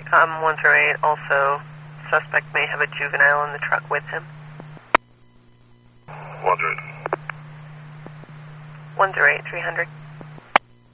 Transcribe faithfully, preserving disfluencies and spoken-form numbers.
Um, one zero eight, also, suspect may have a juvenile in the truck with him. one zero eight. one zero eight, three hundred.